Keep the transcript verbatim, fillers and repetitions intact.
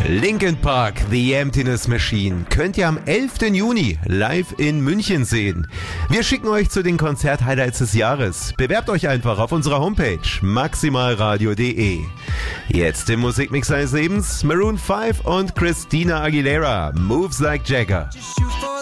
Linkin Park, The Emptiness Machine könnt ihr am elften Juni live in München sehen. Wir schicken euch zu den Konzert-Highlights des Jahres. Bewerbt euch einfach auf unserer Homepage maximalradio punkt de. Jetzt im Musikmix seines Lebens Maroon fünf und Christina Aguilera, Moves Like Jagger.